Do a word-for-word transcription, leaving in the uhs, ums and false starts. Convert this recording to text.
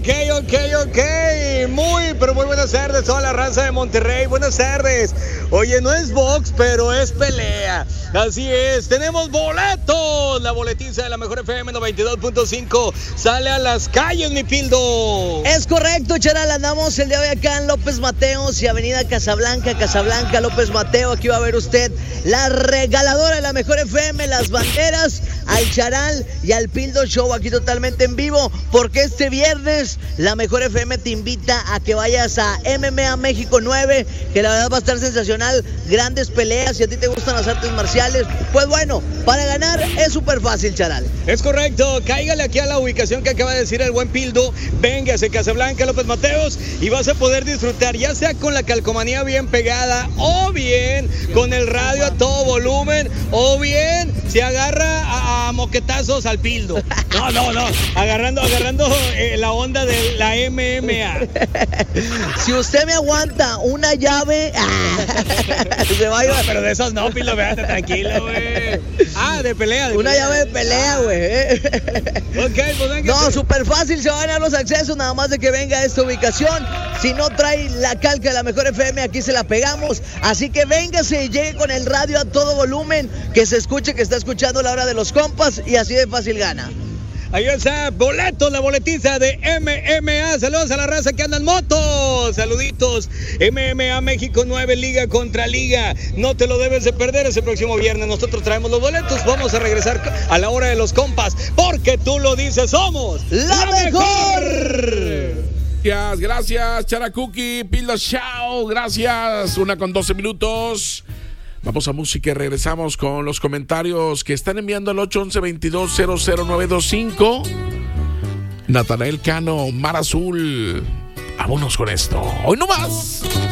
Ok, ok, ok. Muy, pero muy buenas tardes, toda la raza de Monterrey. Buenas tardes. Oye, no es box, pero es pelea. Así es, tenemos boletos. La boletiza de la mejor F M noventa y dos punto cinco sale a las calles, mi Pildo. Es correcto, Charal. Andamos el día de hoy acá en López Mateos y Avenida Casablanca, Casablanca, López Mateo. Aquí va a ver usted la regaladora de la mejor F M, las banderas, al Charal y al Pildo Show aquí totalmente en vivo, porque este viernes la mejor F M te invita a que vayas a M M A México nueve, que la verdad va a estar sensacional. Grandes peleas, si a ti te gustan las artes marciales, pues bueno, para ganar es súper fácil, Charal. Es correcto, cáigale aquí a la ubicación que acaba de decir el buen Pildo. Véngase, Casablanca, López Mateos, y vas a poder disfrutar, ya sea con la calcomanía bien pegada, o bien con el radio a todo volumen, o bien se agarra a, a moquetazos al Pildo. No, no, no, agarrando, agarrando eh, la onda de la M M A. Si usted me aguanta una llave, se va a ir. No, pero de esos no, Pildo, véate tranquilo, güey. Ah, de pelea. De una pelea. llave de pelea, güey. Ok, pues venga. No, súper fácil, se van a ganar los accesos, nada más de que venga a esta ubicación. Si no trae la calca de la mejor F M, aquí se la pegamos. Así que véngase y llegue con el radio a todo volumen, que se escuche que está escuchando la hora de los compas, y así de fácil gana. Ahí está, boletos, la boletiza de M M A. Saludos a la raza que anda en motos. Saluditos. M M A México nueve, Liga contra Liga. No te lo debes de perder ese próximo viernes. Nosotros traemos los boletos. Vamos a regresar a la hora de los compas, porque tú lo dices, somos la, la mejor. mejor. Gracias, gracias, Characuki, Pildo Show. Gracias. Una con doce minutos. Vamos a música y regresamos con los comentarios que están enviando al ocho once veintidós cero cero nueve veinticinco. Natanael Cano, Mar Azul. Vámonos con esto. Hoy no más.